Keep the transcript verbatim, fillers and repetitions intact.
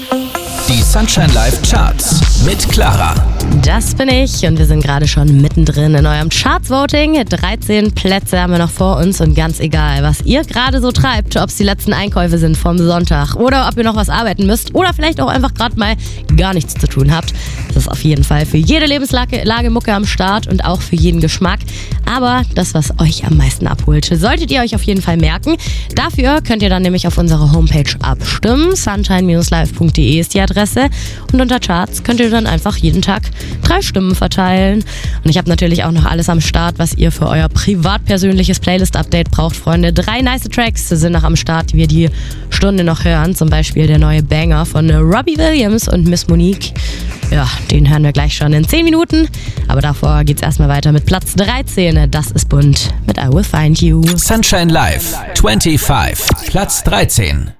Die Sunshine Live Charts mit Clara. Das bin ich und wir sind gerade schon mittendrin in eurem Charts-Voting. dreizehn Plätze haben wir noch vor uns und ganz egal, was ihr gerade so treibt, ob es die letzten Einkäufe sind vom Sonntag oder ob ihr noch was arbeiten müsst oder vielleicht auch einfach gerade mal gar nichts zu tun habt. Das ist auf jeden Fall für jede Lebenslage Lage Mucke am Start und auch für jeden Geschmack. Aber das, was euch am meisten abholt, solltet ihr euch auf jeden Fall merken. Dafür könnt ihr dann nämlich auf unserer Homepage abstimmen. sunshine live punkt de ist die Adresse. Und unter Charts könnt ihr dann einfach jeden Tag drei Stimmen verteilen. Und ich habe natürlich auch noch alles am Start, was ihr für euer privat-persönliches Playlist-Update braucht, Freunde. Drei nice Tracks sind noch am Start, die wir die Stunde noch hören. Zum Beispiel der neue Banger von Robbie Williams und Miss Monique. Ja, den hören wir gleich schon in zehn Minuten. Aber davor geht's erstmal weiter mit Platz dreizehn. Das ist bunt mit I Will Find You. Sunshine Live fünfundzwanzig, Platz dreizehn.